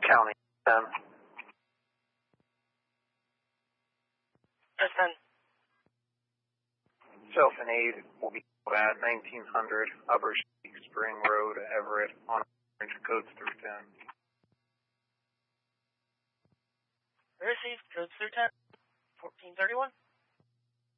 County 10. Yes, 10. Self and aid will be at 1900 Upper Spring Road, Everett, on orange, codes through 10. Received, codes through 10. 1431.